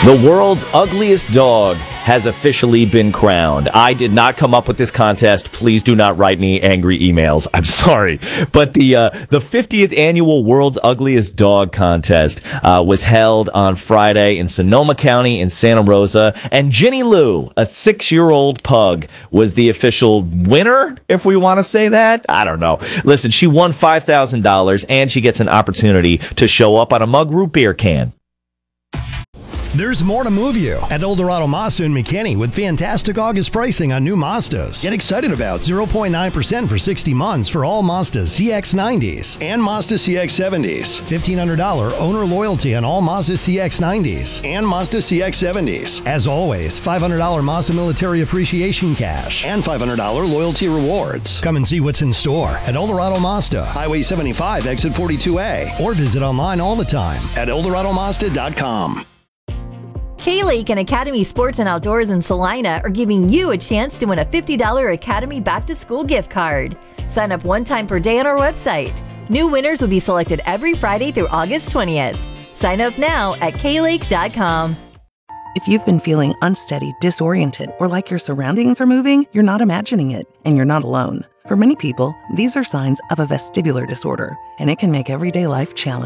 The world's ugliest dog has officially been crowned. I did not come up with this contest. Please do not write me angry emails. I'm sorry. But the 50th annual World's Ugliest Dog contest was held on Friday in Sonoma County in Santa Rosa. And Ginny Lou, a 6-year-old pug, was the official winner, if we want to say that. I don't know. Listen, she won $5,000 and she gets an opportunity to show up on a mug root beer can. There's more to move you at Eldorado Mazda in McKinney with fantastic August pricing on new Mazdas. Get excited about 0.9% for 60 months for all Mazda CX-90s and Mazda CX-70s. $1,500 owner loyalty on all Mazda CX-90s and Mazda CX-70s. As always, $500 Mazda military appreciation cash and $500 loyalty rewards. Come and see what's in store at Eldorado Mazda, Highway 75, exit 42A, or visit online all the time at EldoradoMazda.com. K-Lake and Academy Sports and Outdoors in Salina are giving you a chance to win a $50 Academy back-to-school gift card. Sign up one time per day on our website. New winners will be selected every Friday through August 20th. Sign up now at klake.com. If you've been feeling unsteady, disoriented, or like your surroundings are moving, you're not imagining it, and you're not alone. For many people, these are signs of a vestibular disorder, and it can make everyday life challenging.